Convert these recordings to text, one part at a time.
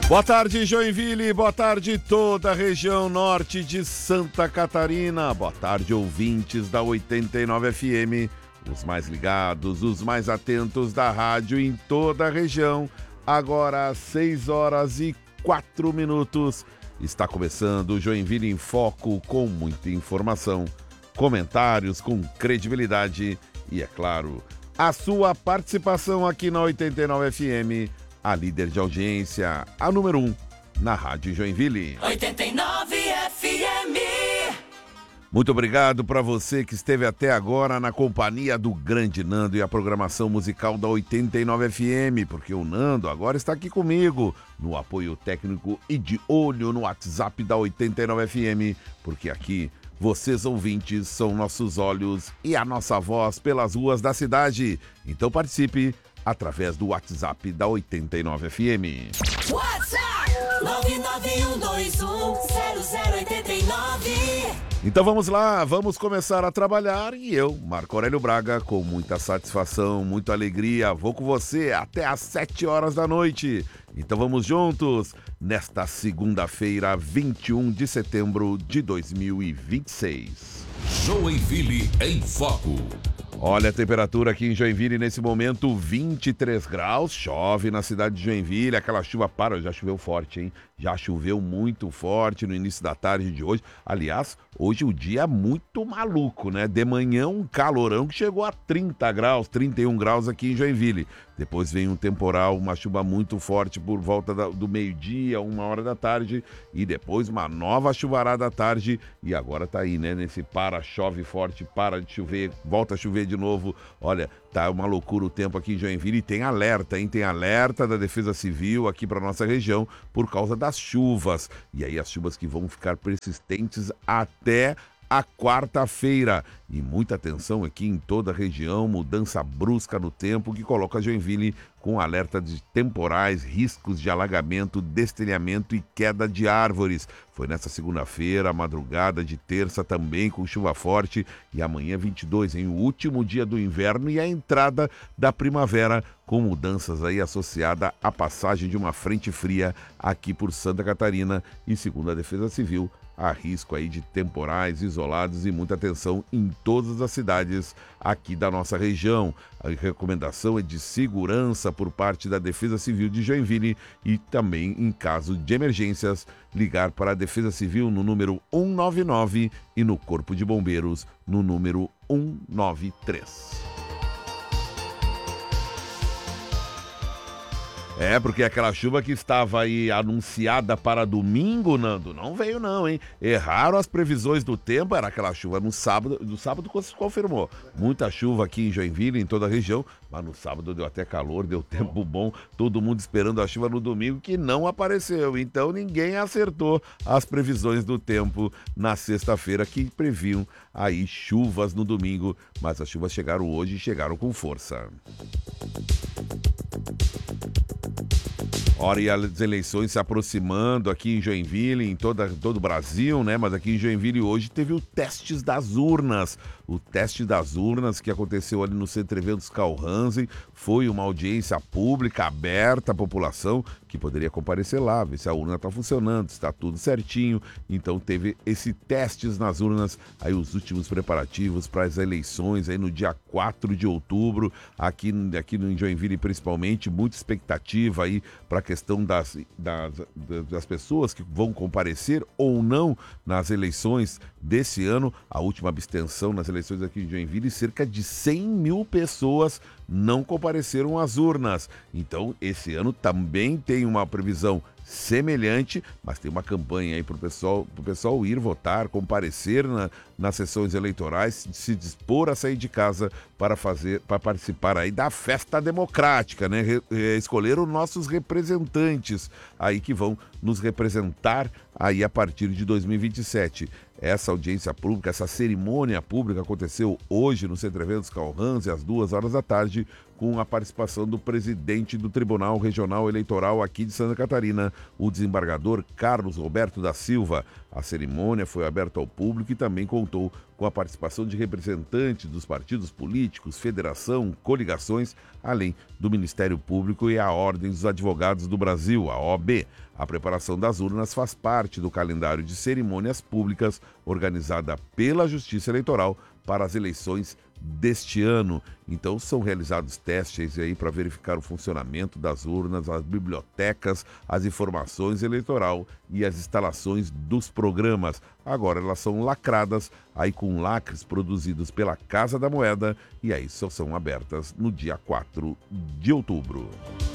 Boa tarde, Joinville. Boa tarde, toda a região norte de Santa Catarina. Boa tarde, ouvintes da 89 FM. Os mais ligados, os mais atentos da rádio em toda a região. Agora, às 6h04. Está começando o Joinville em Foco com muita informação, comentários com credibilidade e, é claro, a sua participação aqui na 89 FM. A líder de audiência, a número 1, na Rádio Joinville. 89 FM. Muito obrigado para você que esteve até agora na companhia do grande Nando e a programação musical da 89 FM, porque o Nando agora está aqui comigo, no apoio técnico e de olho no WhatsApp da 89 FM, porque aqui vocês ouvintes são nossos olhos e a nossa voz pelas ruas da cidade. Então participe através do WhatsApp da 89 FM. WhatsApp 991210089. Então vamos lá, vamos começar a trabalhar e eu, Marco Aurélio Braga, com muita satisfação, muita alegria, vou com você até às 7h da noite. Então vamos juntos nesta segunda-feira, 21 de setembro de 2026. Joinville em Foco. Olha a temperatura aqui em Joinville nesse momento, 23 graus, chove na cidade de Joinville, aquela chuva já choveu forte, hein? Já choveu muito forte no início da tarde de hoje. Aliás, hoje o dia é muito maluco, né? De manhã um calorão que chegou a 30 graus, 31 graus aqui em Joinville. Depois vem um temporal, uma chuva muito forte por volta do meio-dia, 1h da tarde. E depois uma nova chuvarada à tarde. E agora tá aí, né? Nesse chove forte, para de chover, volta a chover de novo. Olha, tá uma loucura o tempo aqui em Joinville e tem alerta, hein? Tem alerta da Defesa Civil aqui para nossa região por causa das chuvas. E aí as chuvas que vão ficar persistentes até a quarta-feira. E muita atenção aqui em toda a região, mudança brusca no tempo que coloca Joinville com alerta de temporais, riscos de alagamento, destelhamento e queda de árvores. Foi nessa segunda-feira, madrugada de terça também com chuva forte e amanhã 22, o último dia do inverno e a entrada da primavera com mudanças aí associada à passagem de uma frente fria aqui por Santa Catarina e segundo a Defesa Civil, há risco aí de temporais isolados e muita atenção em todas as cidades aqui da nossa região. A recomendação é de segurança por parte da Defesa Civil de Joinville e também, em caso de emergências, ligar para a Defesa Civil no número 199 e no Corpo de Bombeiros no número 193. É, porque aquela chuva que estava aí anunciada para domingo, Nando, não veio não, hein? Erraram as previsões do tempo, era aquela chuva no sábado se confirmou. Muita chuva aqui em Joinville, em toda a região, mas no sábado deu até calor, deu tempo bom, todo mundo esperando a chuva no domingo que não apareceu. Então ninguém acertou as previsões do tempo na sexta-feira que previam aí chuvas no domingo, mas as chuvas chegaram hoje e chegaram com força. Ora, e as eleições se aproximando aqui em Joinville, em todo o Brasil, né? Mas aqui em Joinville hoje teve o teste das urnas. O teste das urnas que aconteceu ali no Centro Eventos Carl Hansen foi uma audiência pública aberta à população que poderia comparecer lá, ver se a urna está funcionando, se está tudo certinho. Então teve esse testes nas urnas, aí os últimos preparativos para as eleições aí no dia 4 de outubro, aqui no Joinville principalmente, muita expectativa aí para a questão das pessoas que vão comparecer ou não nas eleições desse ano. A última abstenção nas eleições aqui em Joinville, cerca de 100 mil pessoas não compareceram às urnas. Então, esse ano também tem uma previsão semelhante, mas tem uma campanha aí para o pessoal ir votar, comparecer nas sessões eleitorais, se dispor a sair de casa para participar aí da festa democrática, né? Escolher os nossos representantes aí que vão nos representar aí a partir de 2027. Essa audiência pública, essa cerimônia pública aconteceu hoje no Centro Eventos Carl Hansen, às 2h da tarde, com a participação do presidente do Tribunal Regional Eleitoral aqui de Santa Catarina, o desembargador Carlos Roberto da Silva. A cerimônia foi aberta ao público e também contou com a participação de representantes dos partidos políticos, federação, coligações, além do Ministério Público e a Ordem dos Advogados do Brasil, a OAB. A preparação das urnas faz parte do calendário de cerimônias públicas organizada pela Justiça Eleitoral para as eleições deste ano. Então são realizados testes aí para verificar o funcionamento das urnas, as bibliotecas, as informações eleitoral e as instalações dos programas. Agora elas são lacradas aí com lacres produzidos pela Casa da Moeda e aí só são abertas no dia 4 de outubro.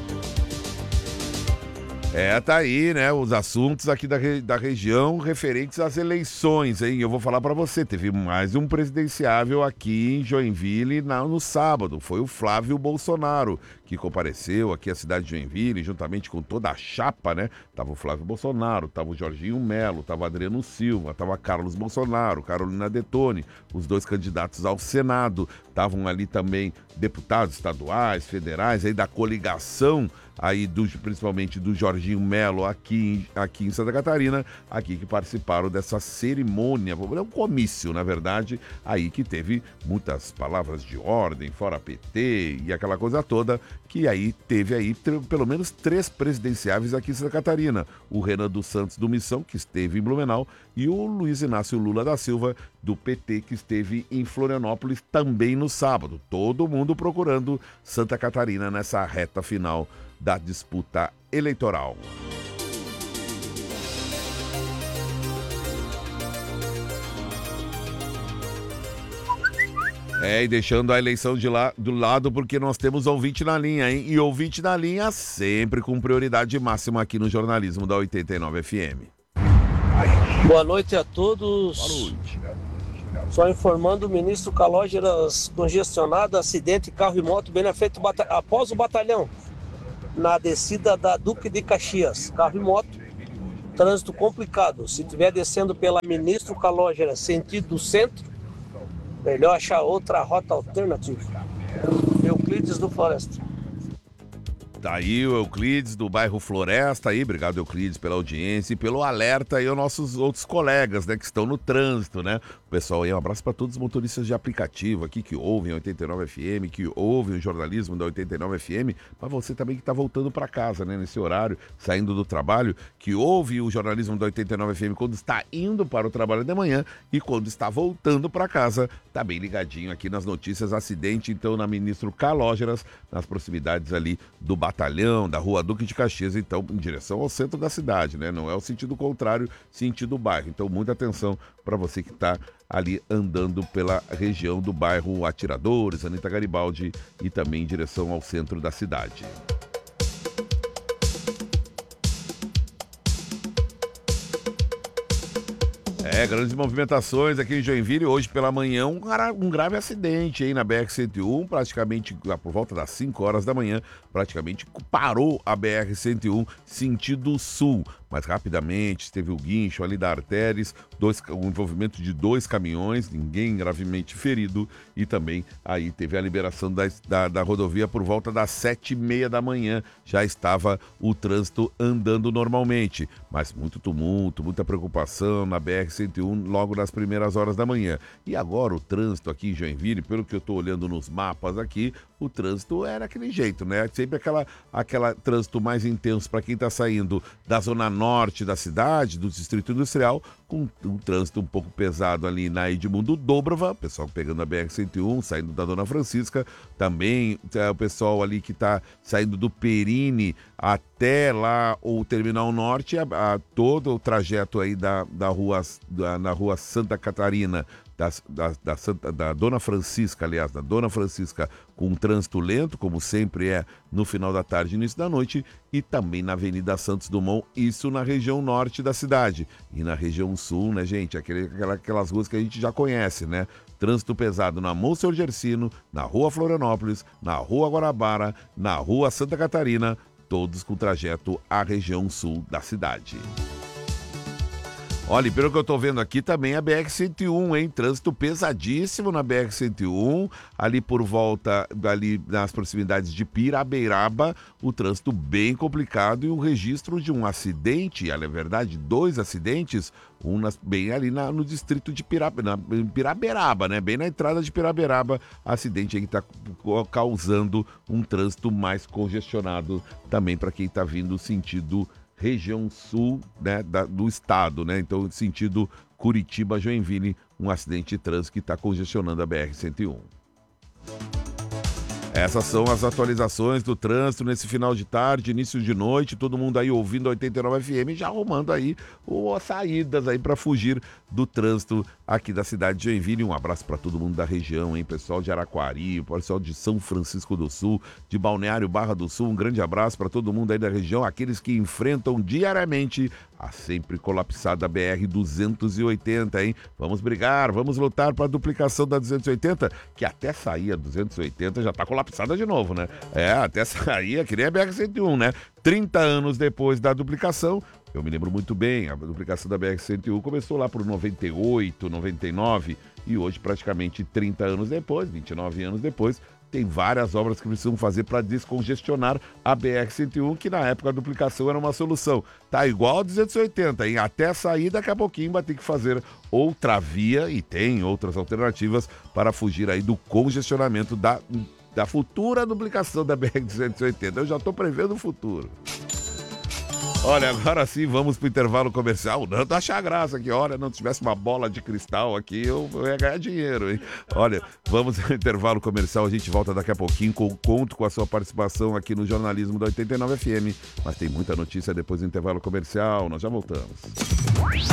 Tá aí, né, os assuntos aqui da região referentes às eleições, hein? Eu vou falar para você, teve mais um presidenciável aqui em Joinville no sábado, foi o Flávio Bolsonaro, que compareceu aqui à cidade de Joinville, juntamente com toda a chapa, né? Tava o Flávio Bolsonaro, tava o Jorginho Melo, tava o Adriano Silva, tava Carlos Bolsonaro, Carolina Detoni, os dois candidatos ao Senado, estavam ali também deputados estaduais, federais, aí da coligação, aí principalmente do Jorginho Melo aqui em Santa Catarina, aqui que participaram dessa cerimônia, é um comício, na verdade, aí que teve muitas palavras de ordem, fora PT e aquela coisa toda, que aí teve aí pelo menos 3 presidenciáveis aqui em Santa Catarina, o Renan dos Santos do Missão, que esteve em Blumenau, e o Luiz Inácio Lula da Silva, do PT, que esteve em Florianópolis também no sábado. Todo mundo procurando Santa Catarina nessa reta final da disputa eleitoral. E deixando a eleição do lado, porque nós temos ouvinte na linha, hein? E ouvinte na linha sempre com prioridade máxima aqui no jornalismo da 89 FM. Boa noite a todos. Boa noite. Só informando o ministro Calógeras, congestionado, acidente, carro e moto bem na frente, após o batalhão, na descida da Duque de Caxias. Carro e moto, trânsito complicado. Se estiver descendo pela ministro Calógeras, sentido centro, melhor achar outra rota alternativa. Euclides do Floresta. Tá aí o Euclides do bairro Floresta aí, obrigado Euclides pela audiência e pelo alerta aí aos nossos outros colegas, né, que estão no trânsito, né? O pessoal aí, um abraço para todos os motoristas de aplicativo aqui que ouvem a 89 FM, que ouvem o jornalismo da 89 FM, para você também que tá voltando para casa, né, nesse horário, saindo do trabalho, que ouve o jornalismo da 89 FM quando está indo para o trabalho de manhã e quando está voltando para casa, tá bem ligadinho aqui nas notícias. Acidente então na Ministro Calógeras, nas proximidades ali do Batalhão, da Rua Duque de Caxias, então em direção ao centro da cidade, né? Não é o sentido contrário, sentido bairro. Então muita atenção para você que está ali andando pela região do bairro Atiradores, Anita Garibaldi e também em direção ao centro da cidade. Grandes movimentações aqui em Joinville. Hoje pela manhã um grave acidente aí na BR-101, praticamente por volta das 5 horas da manhã, praticamente parou a BR-101 sentido sul. Mas rapidamente teve o guincho ali da Artéries, o envolvimento de 2 caminhões, ninguém gravemente ferido, e também aí teve a liberação da rodovia por volta das 7h30 da manhã. Já estava o trânsito andando normalmente, mas muito tumulto, muita preocupação na BR-101 logo nas primeiras horas da manhã. E agora o trânsito aqui em Joinville, pelo que eu estou olhando nos mapas aqui, o trânsito era daquele jeito, né? Sempre aquela trânsito mais intenso para quem está saindo da zona norte da cidade, do Distrito Industrial, com um trânsito um pouco pesado ali na Edmundo Dobrova, pessoal pegando a BR-101, saindo da Dona Francisca, também o pessoal ali que está saindo do Perini até lá o Terminal Norte, todo o trajeto aí na rua Santa Catarina, da Dona Francisca, aliás, da Dona Francisca, com um trânsito lento, como sempre é no final da tarde e início da noite, e também na Avenida Santos Dumont, isso na região norte da cidade. E na região sul, né, gente, aquelas ruas que a gente já conhece, né? Trânsito pesado na Monsenhor Gersino, na Rua Florianópolis, na Rua Guarabara, na Rua Santa Catarina, todos com trajeto à região sul da cidade. Olha, e pelo que eu tô vendo aqui também a BR-101, hein? Trânsito pesadíssimo na BR-101, ali por volta, ali nas proximidades de Piraberaba, o trânsito bem complicado e o registro de um acidente, é verdade, 2 acidentes, bem ali no distrito de Piraberaba, né? Bem na entrada de Piraberaba, acidente aí que tá causando um trânsito mais congestionado também para quem tá vindo sentido região sul, né, do estado, né? Então, sentido Curitiba-Joinville, um acidente de trânsito que está congestionando a BR-101. Essas são as atualizações do trânsito nesse final de tarde, início de noite, todo mundo aí ouvindo a 89 FM, já arrumando aí as saídas aí para fugir do trânsito aqui da cidade de Joinville. Um abraço para todo mundo da região, hein? Pessoal de Araquari, pessoal de São Francisco do Sul, de Balneário Barra do Sul, um grande abraço para todo mundo aí da região, aqueles que enfrentam diariamente a sempre colapsada BR-280, hein? Vamos brigar, vamos lutar para a duplicação da 280, que até sair a 280 já está colapsada de novo, né? Até sair, que nem a BR-101, né? 30 anos depois da duplicação, eu me lembro muito bem, a duplicação da BR-101 começou lá por 98, 99, e hoje praticamente 30 anos depois, 29 anos depois, tem várias obras que precisam fazer para descongestionar a BR-101, que na época a duplicação era uma solução. Tá igual a 280, hein? Até sair, daqui a pouquinho vai ter que fazer outra via, e tem outras alternativas para fugir aí do congestionamento da futura duplicação da BR-280. Eu já estou prevendo o futuro. Olha, agora sim, vamos pro intervalo comercial. O Nando acha graça aqui. Olha, não tivesse uma bola de cristal aqui, eu ia ganhar dinheiro, hein? Olha, vamos ao intervalo comercial. A gente volta daqui a pouquinho. Conto com a sua participação aqui no Jornalismo da 89 FM. Mas tem muita notícia depois do intervalo comercial. Nós já voltamos.